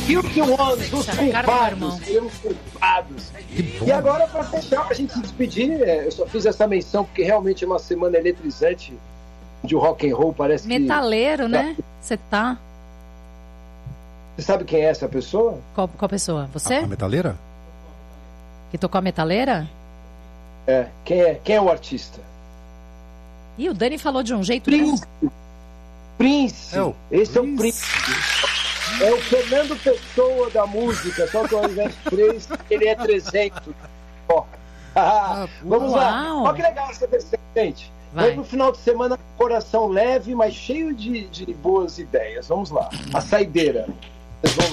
Guilty Ones, os culpados. Seremos culpados. E agora, para fechar, pra gente se despedir, eu só fiz essa menção porque realmente é uma semana eletrizante de rock and roll, parece metaleiro, né? Você tá... Você sabe quem é essa pessoa? Qual pessoa? Você? A metaleira? Que tocou a metaleira? Quem é o artista? Ih, o Dani falou de um jeito... Prince. Esse é o Prince. É o Fernando Pessoa da música, só que ao invés de 3, ele é 300. Vamos lá. Olha que legal essa versão, gente. Vai pro final de semana com coração leve, mas cheio de boas ideias. Vamos lá. A saideira.